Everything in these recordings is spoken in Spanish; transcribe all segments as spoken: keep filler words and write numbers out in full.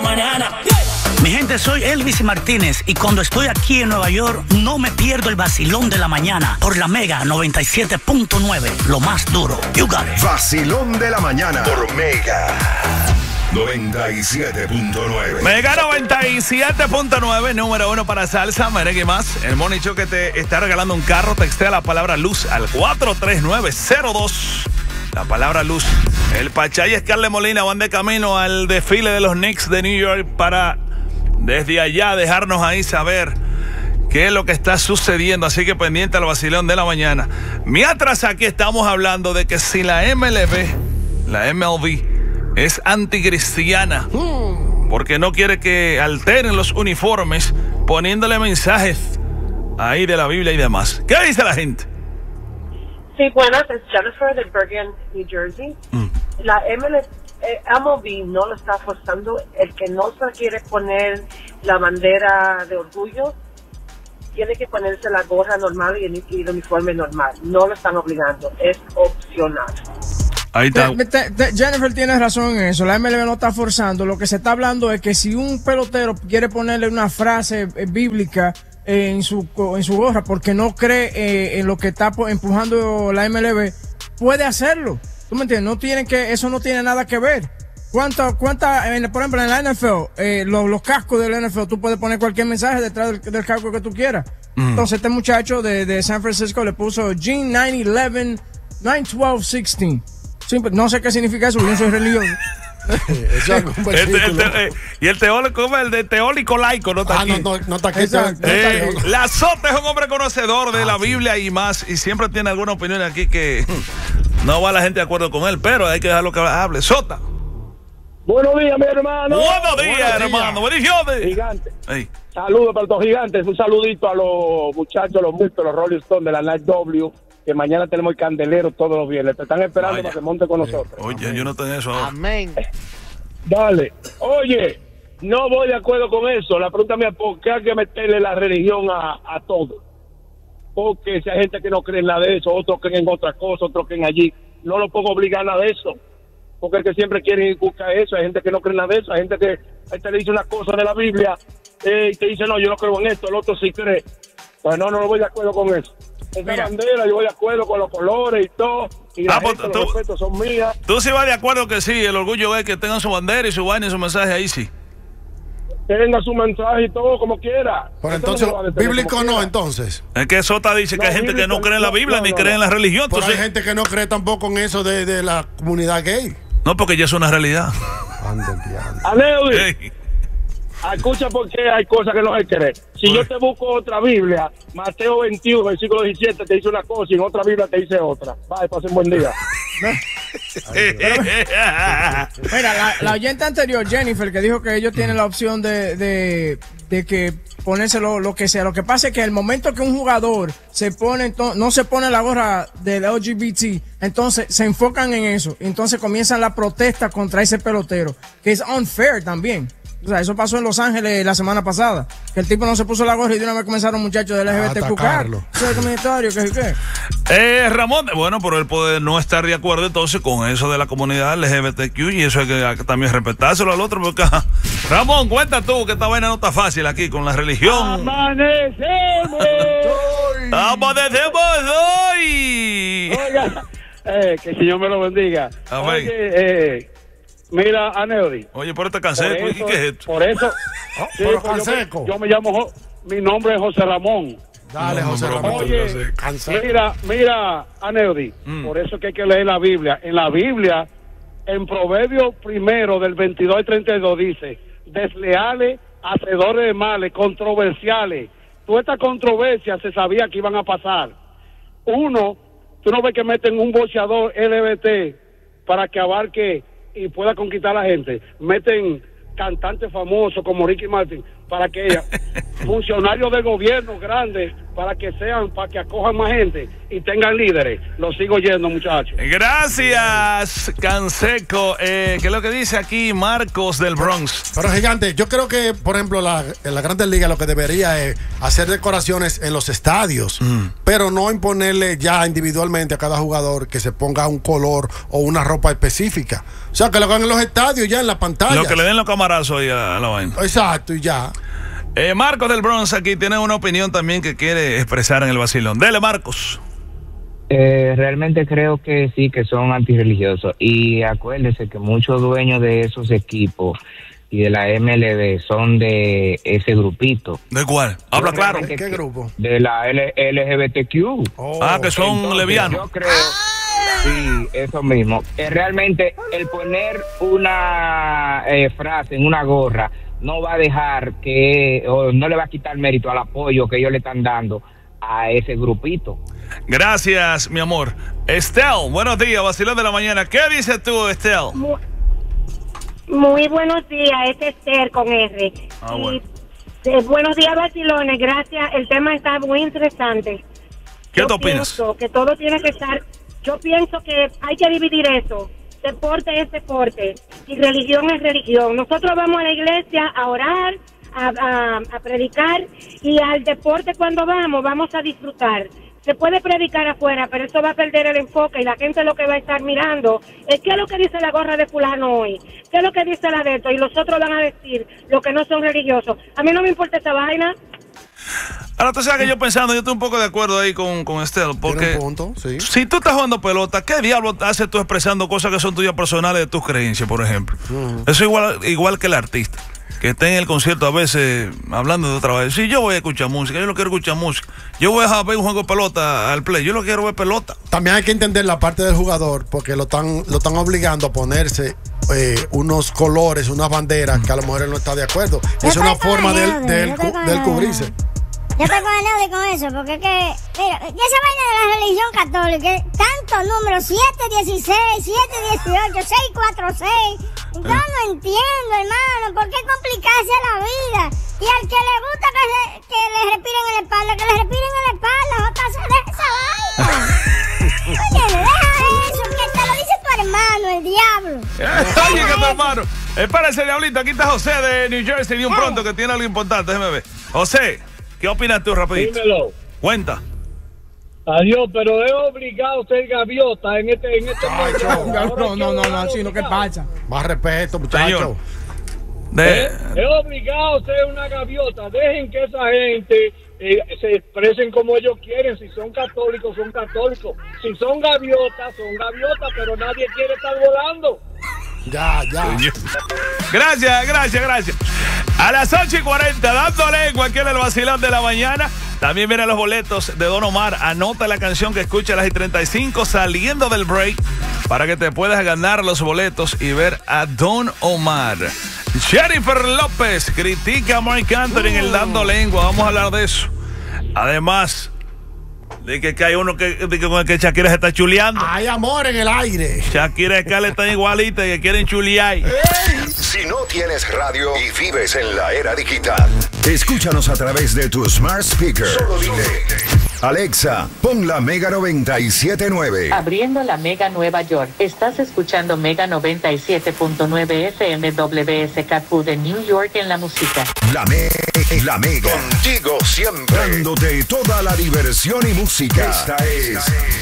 mañana. Mi gente, soy Elvis Martínez y cuando estoy aquí en Nueva York no me pierdo el vacilón de la mañana por la Mega noventa y siete punto nueve, lo más duro. You got it. Vacilón de la mañana por Mega noventa y siete punto nueve. Mega noventa y siete punto nueve, número uno para salsa, merengue y más. El Morning Show que te está regalando un carro, textea la palabra luz al cuatro tres nueve cero dos. La palabra luz. El Pachay y Scarlett Molina van de camino al desfile de los Knicks de New York para desde allá dejarnos ahí saber qué es lo que está sucediendo. Así que pendiente al vacilón de la mañana. Mientras aquí estamos hablando de que si la M L B, la M L B, es anticristiana porque no quiere que alteren los uniformes poniéndole mensajes ahí de la Biblia y demás. ¿Qué dice la gente? Sí, buenas, es Jennifer de Bergen, New Jersey. Mm. La M L B, eh, M L B no lo está forzando. El que no se quiere poner la bandera de orgullo tiene que ponerse la gorra normal y el, y el uniforme normal. No lo están obligando, es opcional. Ahí está. Te, te, te, Jennifer tiene razón en eso. La M L B no está forzando. Lo que se está hablando es que si un pelotero quiere ponerle una frase eh, bíblica eh, en su en su gorra porque no cree eh, en lo que está empujando la M L B, puede hacerlo. ¿Tú me entiendes? No tiene que, eso no tiene nada que ver. ¿Cuánta, cuánta, por ejemplo, en la N F L, eh, los, los cascos de la N F L, tú puedes poner cualquier mensaje detrás del, del casco que tú quieras. Mm. Entonces, este muchacho de, de San Francisco le puso Gene nueve once, nueve doce, dieciséis. Simple, no sé qué significa eso, yo no soy religioso. Eso es un el, el, el, el, y el teólico, el de teólico laico, no está ah, aquí. No, no, no está aquí. Exacto, eh, no está la Sota es un hombre conocedor de ah, la Biblia sí. y más, y siempre tiene alguna opinión aquí que no va la gente de acuerdo con él, pero hay que dejarlo que hable. Sota. Buenos días, mi hermano. Buenos días, Buenos hermano. Bendiciones. Gigante. Hey. Saludos para los gigantes. Un saludito a los muchachos, los multos, los Rolling Stones de la Night W. Que mañana tenemos el candelero todos los viernes. Te están esperando Vaya. para que monte con nosotros. Oye, yo no tengo eso ahora. Amén. Dale. Oye, no voy de acuerdo con eso. La pregunta mía, ¿por qué hay que meterle la religión a, a todo? Porque si hay gente que no cree en nada de eso, otros creen en otra cosa, otros creen allí. No lo puedo obligar a nada de eso. Porque el que siempre quiere inculcar eso, hay gente que no cree en nada de eso, hay gente que ahí te le dice una cosa de la Biblia eh, y te dice, no, yo no creo en esto, el otro sí cree. Pues no, no, no voy de acuerdo con eso. Esa Mira. bandera, yo voy de acuerdo con los colores y todo. Y ah, la gente, tú, los respetos son mías. Tú sí vas de acuerdo que sí, el orgullo es que tengan su bandera y su vaina y su mensaje ahí sí. Tenga su mensaje y todo como quiera. Pero entonces, no bíblico no, entonces. Es que Sota dice no, que hay gente que no cree en la Biblia no, ni no, cree no. en la religión. Pero entonces... hay gente que no cree tampoco en eso de, de la comunidad gay. No, porque ya es una realidad. Hey. Escucha porque hay cosas que no hay que creer. Si yo te busco otra Biblia, Mateo veintiuno, versículo diecisiete, te dice una cosa y en otra Biblia te dice otra. Bye, pasen buen día. Mira, la, la oyente anterior, Jennifer, que dijo que ellos tienen la opción de, de, de que ponerse lo, lo que sea. Lo que pasa es que el momento que un jugador se pone, no se pone la gorra del L G B T, entonces se enfocan en eso. Entonces comienzan la protesta contra ese pelotero, que es unfair también. O sea, eso pasó en Los Ángeles la semana pasada, que el tipo no se puso la gorra y de una vez comenzaron muchachos del L G B T Q. ¿Qué comunitario? ¿Qué qué? Eh, Ramón, bueno, pero él puede no estar de acuerdo entonces con eso de la comunidad L G B T Q y eso hay que, hay que también respetárselo al otro porque Ramón, cuenta tú que esta vaina no está fácil aquí con la religión. ¡Amanecemos! ¡Amanecemos hoy! Oiga, eh, que el Señor me lo bendiga. Amén. Oye, eh... Mira, Aneudi. Oye, pero este canseco, ¿y qué es esto? Por eso. Oh, sí, pero pues canseco. Yo, me, yo me llamo, mi nombre es José Ramón. Dale, no, José Ramón. Oye, mira, mira, Aneudi, mm. por eso que hay que leer la Biblia. En la Biblia, en Proverbios primero del veintidós al treinta y dos dice, desleales, hacedores de males, controversiales. Todas estas controversias se sabía que iban a pasar. Uno, tú no ves que meten un boxeador L G B T para que abarque y pueda conquistar a la gente, meten cantantes famosos como Ricky Martin para que funcionarios de gobierno grandes para que sean, para que acojan más gente y tengan líderes. Los sigo yendo, muchachos. Gracias, Canseco. Eh, ¿Qué es lo que dice aquí Marcos del Bronx? Pero gigante, yo creo que, por ejemplo, la, en la Grandes Ligas lo que debería es hacer decoraciones en los estadios, mm. pero no imponerle ya individualmente a cada jugador que se ponga un color o una ropa específica. O sea, que lo hagan en los estadios, ya en la pantalla. Lo que le den los camarazos ahí a la vaina. Exacto, y ya. Eh, Marcos del Bronx aquí tiene una opinión también que quiere expresar en el vacilón. Dele, Marcos. Eh, realmente creo que sí, que son antirreligiosos. Y acuérdese que muchos dueños de esos equipos y de la M L B son de ese grupito. ¿De cuál? Habla claro. ¿Qué, ¿Qué grupo? De la L G B T Q. Oh. Ah, que son Entonces, levianos. Yo creo, sí, eso mismo. Eh, realmente el poner una eh, frase en una gorra no va a dejar que, o no le va a quitar mérito al apoyo que ellos le están dando a ese grupito. Gracias, mi amor. Estel, buenos días, vacilón de la mañana. ¿Qué dices tú, Estel? Muy, muy buenos días, es Esther con R. Ah, bueno. Y, eh, buenos días, vacilones, gracias. El tema está muy interesante. ¿Qué yo te opinas? Pienso que todo tiene que estar, yo pienso que hay que dividir eso. Deporte es deporte y religión es religión. Nosotros vamos a la iglesia a orar, a, a, a predicar, y al deporte cuando vamos, vamos a disfrutar. Se puede predicar afuera, pero eso va a perder el enfoque y la gente lo que va a estar mirando es qué es lo que dice la gorra de fulano hoy, qué es lo que dice la de esto, y los otros van a decir lo que no son religiosos. A mí no me importa esa vaina. Ahora, tú sabes que yo pensando, yo estoy un poco de acuerdo ahí con, con Estelle, porque punto, sí. si tú estás jugando pelota, ¿qué diablo haces tú expresando cosas que son tuyas personales de tus creencias, por ejemplo? Uh-huh. Eso es igual, igual que el artista, que está en el concierto a veces hablando de otra vez. Si yo voy a escuchar música, yo no quiero escuchar música. Yo voy a ver un juego de pelota al play, yo no quiero ver pelota. También hay que entender la parte del jugador, porque lo están, lo están obligando a ponerse eh, unos colores, unas banderas, que a lo mejor él no está de acuerdo. Yo es una forma de él, de, de, él, de él cubrirse. Yo estoy con el con eso, porque es que, mira, esa vaina de la religión católica, tantos números, siete dieciséis, siete dieciocho, seis cuatro seis, yo no entiendo, hermano, ¿por qué complicarse la vida? Y al que le gusta que, se, que le respiren en la espalda, que le respiren en la espalda, Jota, se deja esa vaina. Oye, deja eso, que te lo dice tu hermano, el diablo. Oye, que tu hermano. Espérese, diablito, aquí está José de New Jersey, de un pronto, que tiene algo importante, déjeme ver. José, ¿qué opinas tú, rapidito? Dímelo. Cuenta. Adiós, pero es obligado ser gaviota en este en este Ay, no, no, no, no, no, sino ¿qué pasa? Más respeto, muchachos. De... ¿Eh? Es obligado ser una gaviota. Dejen que esa gente eh, se expresen como ellos quieren. Si son católicos, son católicos. Si son gaviotas, son gaviotas, pero nadie quiere estar volando. Ya, ya. Gracias, gracias, gracias. A las ocho y cuarenta, dando lengua aquí en el vacilón de la mañana. También vienen los boletos de Don Omar. Anota la canción que escucha a las y treinta y cinco saliendo del break para que te puedas ganar los boletos y ver a Don Omar. Jennifer López critica a Marc Anthony en el Dando Lengua. Vamos a hablar de eso. Además de que, que hay uno que, de que con el que Shakira se está chuleando. Hay amor en el aire. Shakira y Scarlett están igualitas y que quieren chulear. Si no tienes radio y vives en la era digital, escúchanos a través de tu smart speaker. Solo dile: Alexa, pon la Mega noventa y siete punto nueve. Abriendo la Mega Nueva York. Estás escuchando Mega noventa y siete punto nueve F M W S K Q de New York en la música. La, me la Mega. Contigo siempre. Dándote toda la diversión y música. Esta es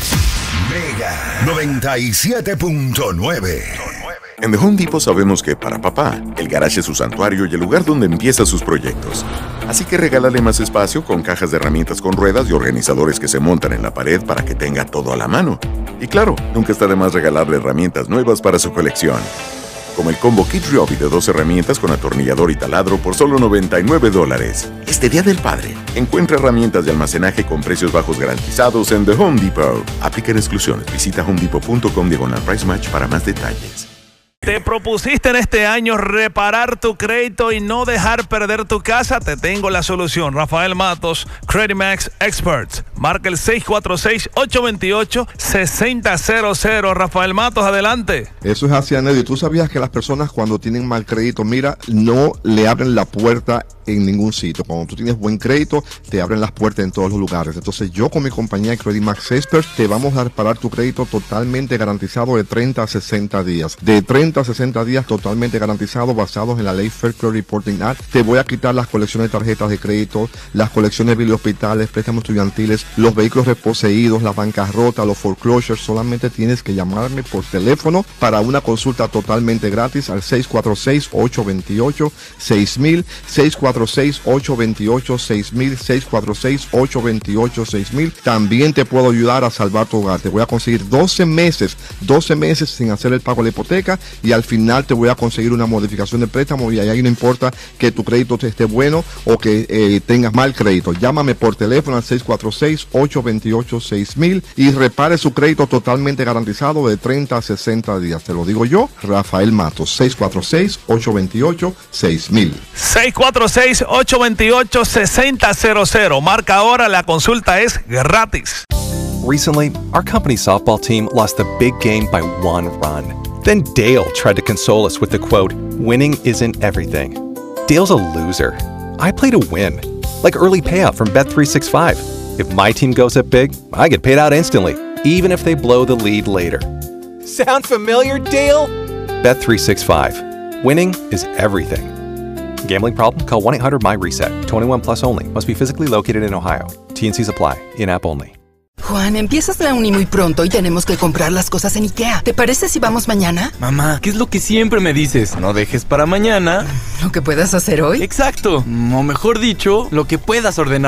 Mega noventa y siete punto nueve. En The Home Depot sabemos que para papá, el garage es su santuario y el lugar donde empieza sus proyectos. Así que regálale más espacio con cajas de herramientas con ruedas y organizadores que se montan en la pared para que tenga todo a la mano. Y claro, nunca está de más regalarle herramientas nuevas para su colección. Como el combo Kid Ryobi de dos herramientas con atornillador y taladro por solo noventa y nueve dólares. Este Día del Padre, encuentra herramientas de almacenaje con precios bajos garantizados en The Home Depot. Aplican exclusiones. Visita homedepot punto com diagonal price match para más detalles. ¿Te propusiste en este año reparar tu crédito y no dejar perder tu casa? Te tengo la solución. Rafael Matos, Credit Max Experts. Marca el seis cuatro seis, ocho dos ocho, seis cero cero cero. Rafael Matos, adelante. Eso es así, Anedio. ¿Tú sabías que las personas cuando tienen mal crédito, mira, no le abren la puerta en ningún sitio. Cuando tú tienes buen crédito, te abren las puertas en todos los lugares. Entonces yo con mi compañía Credit Max Expert te vamos a reparar tu crédito totalmente garantizado de treinta a sesenta días. De treinta a sesenta días totalmente garantizado, basados en la ley Fair Credit Reporting Act. Te voy a quitar las colecciones de tarjetas de crédito, las colecciones de biblihospitales, préstamos estudiantiles, los vehículos reposeídos, la bancarrota, los foreclosures. Solamente tienes que llamarme por teléfono para una consulta totalmente gratis al seis cuatro seis, ocho dos ocho, seis mil, seis cuatro seis, ocho dos ocho, seis mil, seis cuatro seis, ocho dos ocho, seis mil. También te puedo ayudar a salvar tu hogar. Te voy a conseguir doce meses, doce meses sin hacer el pago de la hipoteca, y al final te voy a conseguir una modificación de préstamo, y ahí no importa que tu crédito esté bueno o que eh, tengas mal crédito. Llámame por teléfono al seis cuatro seis, ocho dos ocho, seis mil y repare su crédito totalmente garantizado de treinta a sesenta días. Te lo digo yo, Rafael Matos, seis cuatro seis, ocho dos ocho, seis mil. seis cuatro seis, ocho dos ocho, seis cero cero. Marca ahora, la consulta es gratis. Recently, our company softball team lost the big game by one run. Then Dale tried to console us with the quote, "Winning isn't everything." Dale's a loser. I play to win. Like early payout from Bet three sixty-five. If my team goes up big, I get paid out instantly, even if they blow the lead later. Sound familiar, Dale? Bet three sixty-five. Winning is everything. Gambling problem? Call one eight hundred M Y reset. twenty-one plus only. Must be physically located in Ohio. T and C's apply. In-app only. Juan, empiezas la uni muy pronto y tenemos que comprar las cosas en IKEA. ¿Te parece si vamos mañana? Mamá, ¿qué es lo que siempre me dices? No dejes para mañana lo que puedas hacer hoy. Exacto. O mejor dicho, lo que puedas ordenar